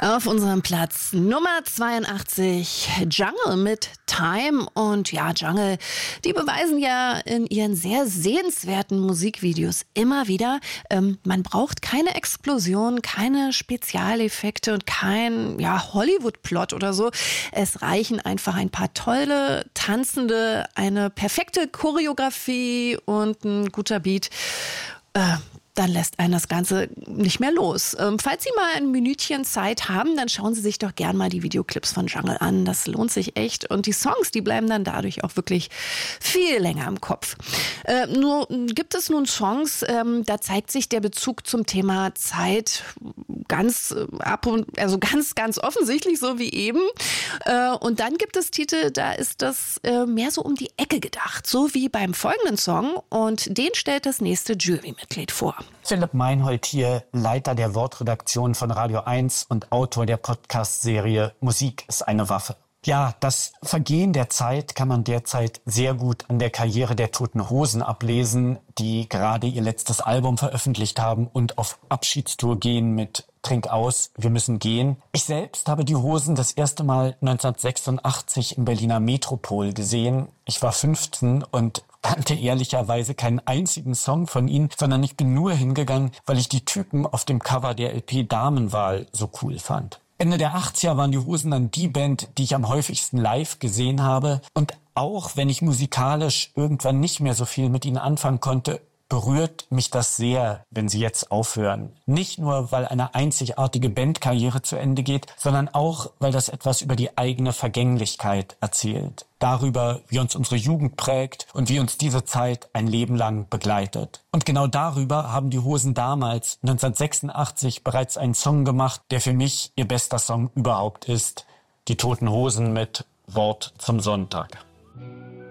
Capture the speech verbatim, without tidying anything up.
Auf unserem Platz Nummer zweiundachtzig, Jungle mit Time. Und ja, Jungle, die beweisen ja in ihren sehr sehenswerten Musikvideos immer wieder, ähm, man braucht keine Explosion, keine Spezialeffekte und kein ja, Hollywood-Plot oder so. Es reichen einfach ein paar tolle Tanzende, eine perfekte Choreografie und ein guter Beat. Äh, Dann lässt einen das Ganze nicht mehr los. Ähm, falls Sie mal ein Minütchen Zeit haben, dann schauen Sie sich doch gern mal die Videoclips von Jungle an. Das lohnt sich echt. Und die Songs, die bleiben dann dadurch auch wirklich viel länger im Kopf. Äh, nur gibt es nun Songs, ähm, da zeigt sich der Bezug zum Thema Zeit ganz äh, ab und also ganz, ganz offensichtlich, so wie eben. Äh, und dann gibt es Titel, da ist das äh, mehr so um die Ecke gedacht. So wie beim folgenden Song. Und den stellt das nächste Jurymitglied vor. Philipp Meinhold hier, Leiter der Wortredaktion von Radio eins und Autor der Podcast-Serie Musik ist eine Waffe. Ja, das Vergehen der Zeit kann man derzeit sehr gut an der Karriere der Toten Hosen ablesen, die gerade ihr letztes Album veröffentlicht haben und auf Abschiedstour gehen mit Trink aus, wir müssen gehen. Ich selbst habe die Hosen das erste Mal neunzehnhundertsechsundachtzig im Berliner Metropol gesehen. Ich war fünfzehn und kannte ehrlicherweise keinen einzigen Song von ihnen, sondern ich bin nur hingegangen, weil ich die Typen auf dem Cover der L P Damenwahl so cool fand. Ende der achtziger waren die Hosen dann die Band, die ich am häufigsten live gesehen habe. Und auch wenn ich musikalisch irgendwann nicht mehr so viel mit ihnen anfangen konnte, berührt mich das sehr, wenn sie jetzt aufhören. Nicht nur, weil eine einzigartige Bandkarriere zu Ende geht, sondern auch, weil das etwas über die eigene Vergänglichkeit erzählt. Darüber, wie uns unsere Jugend prägt und wie uns diese Zeit ein Leben lang begleitet. Und genau darüber haben die Hosen damals, neunzehnhundertsechsundachtzig, bereits einen Song gemacht, der für mich ihr bester Song überhaupt ist. Die Toten Hosen mit Wort zum Sonntag.